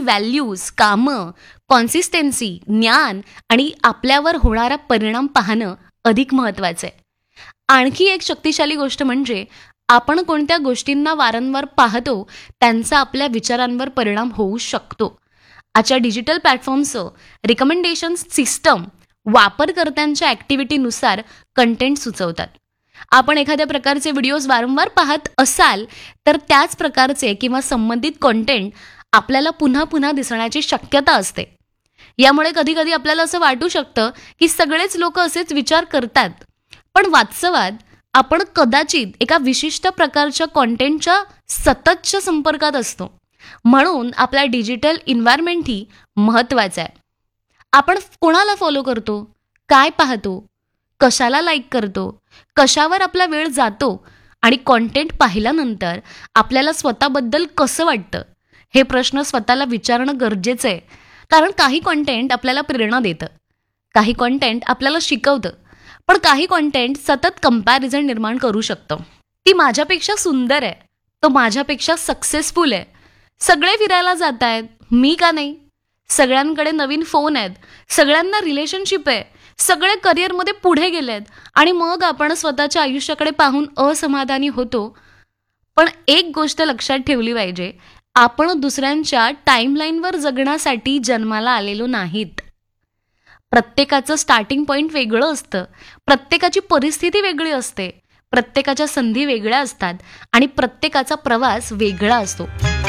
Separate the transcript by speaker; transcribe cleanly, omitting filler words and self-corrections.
Speaker 1: Values, कामं, कॉन्सिस्टन्सी, ज्ञान आणि आपल्यावर होणारा परिणाम पाहणं अधिक महत्त्वाचं आहे. आणखी एक शक्तिशाली गोष्ट म्हणजे आपण कोणत्या गोष्टींना वारंवार पाहतो त्यांचा आपल्या विचारांवर परिणाम होऊ शकतो. आजच्या डिजिटल प्लॅटफॉर्मचं रिकमेंडेशन सिस्टम वापरकर्त्यांच्या ॲक्टिव्हिटीनुसार कंटेंट सुचवतात. आपण एखाद्या प्रकारचे व्हिडिओज वारंवार पाहत असाल तर त्याच प्रकारचे किंवा संबंधित कंटेंट आपल्याला पुन्हा पुन्हा दिसण्याची शक्यता असते. यामुळे कधीकधी आपल्याला असं वाटू शकतं की सगळेच लोक असेच विचार करतात, पण वास्तवात आपण कदाचित एका विशिष्ट प्रकारच्या कॉन्टेंटच्या सततच्या संपर्कात असतो. म्हणून आपला डिजिटल एन्व्हायरमेंटही महत्त्वाचा आहे. आपण कोणाला फॉलो करतो, काय पाहतो, कशाला लाईक करतो, कशावर आपला वेळ जातो आणि कॉन्टेंट पाहिल्यानंतर आपल्याला स्वतःबद्दल कसं वाटतं हे प्रश्न स्वतःला विचारणं गरजेचं आहे. कारण काही कॉन्टेंट आपल्याला प्रेरणा देतं, काही कॉन्टेंट आपल्याला शिकवतं, पण काही कॉन्टेंट सतत कंपॅरिझन निर्माण करू शकतं. ती माझ्यापेक्षा सुंदर आहे, तो माझ्यापेक्षा सक्सेसफुल आहे, सगळे फिरायला जात आहेत, मी का नाही, सगळ्यांकडे नवीन फोन आहेत, सगळ्यांना रिलेशनशिप आहे, सगळे करिअरमध्ये पुढे गेलेत आणि मग आपण स्वतःच्या आयुष्याकडे पाहून असमाधानी होतो. पण एक गोष्ट लक्षात ठेवली पाहिजे, आपण दुसऱ्यांच्या टाईमलाईनवर जगण्यासाठी जन्माला आलेलो नाहीत. प्रत्येकाचं स्टार्टिंग पॉईंट वेगळं असतं, प्रत्येकाची परिस्थिती वेगळी असते, प्रत्येकाच्या संधी वेगळ्या असतात आणि प्रत्येकाचा प्रवास वेगळा असतो.